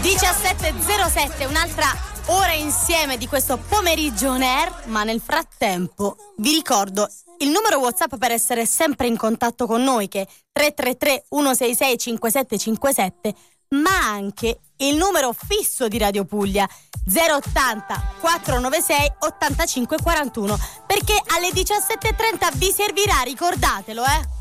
17:07, un'altra ora insieme di questo pomeriggio on air, ma nel frattempo vi ricordo il numero WhatsApp per essere sempre in contatto con noi, che è 333 166 5757, ma anche il numero fisso di Radio Puglia 080 496 8541, perché alle 17:30 vi servirà, ricordatelo,